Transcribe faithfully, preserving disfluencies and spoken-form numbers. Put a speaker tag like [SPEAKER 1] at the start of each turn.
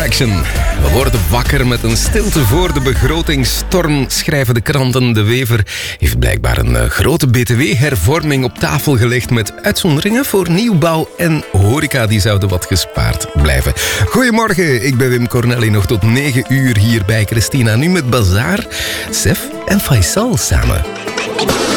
[SPEAKER 1] Action. We worden wakker met een stilte voor de begrotingsstorm, schrijven de kranten. De Wever heeft blijkbaar een uh, grote B T W-hervorming op tafel gelegd met uitzonderingen voor nieuwbouw en horeca. Die zouden wat gespaard blijven. Goedemorgen, ik ben Wim Cornelli. Nog tot negen uur hier bij Christina. Nu met Bazaar, Sef en Faisal samen.